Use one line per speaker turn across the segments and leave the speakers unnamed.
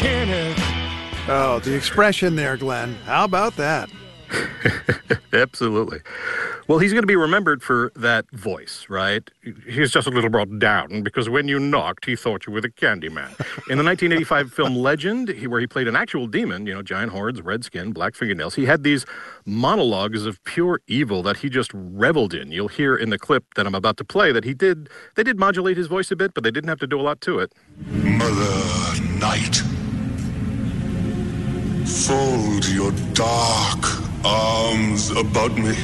Oh, the expression there, Glenn. How about that?
Absolutely. Well, he's going to be remembered for that voice, right? He's just a little brought down because when you knocked, he thought you were the Candyman. In the 1985 film Legend, where he played an actual demon, giant horns, red skin, black fingernails, he had these monologues of pure evil that he just reveled in. You'll hear in the clip that I'm about to play that they did modulate his voice a bit, but they didn't have to do a lot to it.
Mother Night, fold your dark arms about me.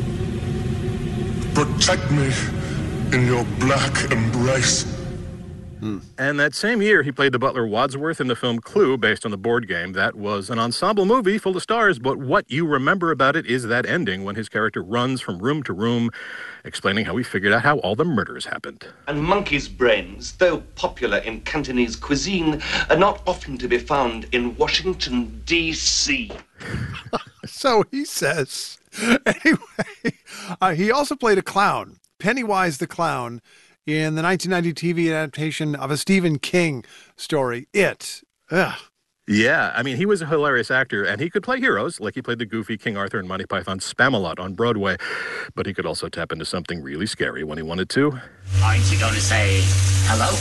Protect me in your black embrace.
And that same year, he played the butler Wadsworth in the film Clue, based on the board game. That was an ensemble movie full of stars, but what you remember about it is that ending when his character runs from room to room, explaining how he figured out how all the murders happened.
And monkey's brains, though popular in Cantonese cuisine, are not often to be found in Washington, D.C.
So he says. Anyway, he also played a clown, Pennywise the Clown, in the 1990 TV adaptation of a Stephen King story, It. Ugh.
Yeah, I mean, he was a hilarious actor, and he could play heroes, like he played the goofy King Arthur in Monty Python's Spamalot on Broadway, but he could also tap into something really scary when he wanted to.
Aren't you going to say hello?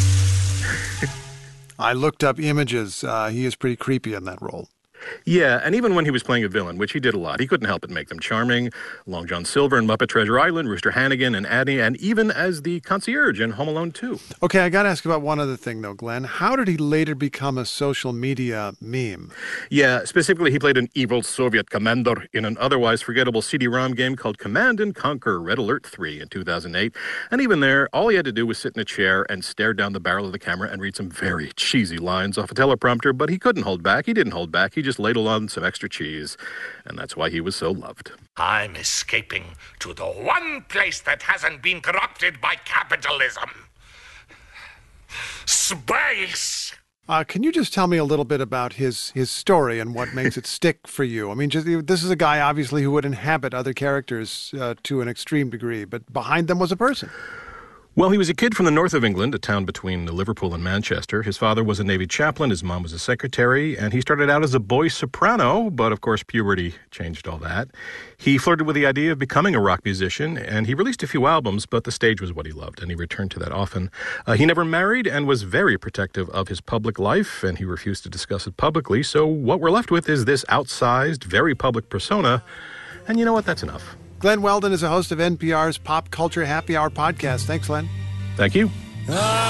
I looked up images. He is pretty creepy in that role.
Yeah, and even when he was playing a villain, which he did a lot, he couldn't help but make them charming. Long John Silver in Muppet Treasure Island, Rooster Hannigan and Annie, and even as the concierge in Home Alone 2.
Okay, I got to ask about one other thing, though, Glenn. How did he later become a social media meme?
Yeah, specifically, he played an evil Soviet commander in an otherwise forgettable CD-ROM game called Command & Conquer Red Alert 3 in 2008. And even there, all he had to do was sit in a chair and stare down the barrel of the camera and read some very cheesy lines off a teleprompter, but he couldn't hold back. He didn't hold back. He just ladled on some extra cheese, and that's why he was so loved.
I'm escaping to the one place that hasn't been corrupted by capitalism. Space!
Can you just tell me a little bit about his story and what makes it stick for you? I mean, this is a guy, obviously, who would inhabit other characters to an extreme degree, but behind them was a person.
Well, he was a kid from the north of England, a town between Liverpool and Manchester. His father was a Navy chaplain, his mom was a secretary, and he started out as a boy soprano, but of course puberty changed all that. He flirted with the idea of becoming a rock musician, and he released a few albums, but the stage was what he loved, and he returned to that often. He never married and was very protective of his public life, and he refused to discuss it publicly, so what we're left with is this outsized, very public persona, and you know what, that's enough.
Glenn Weldon is a host of NPR's Pop Culture Happy Hour podcast. Thanks, Glenn.
Thank you.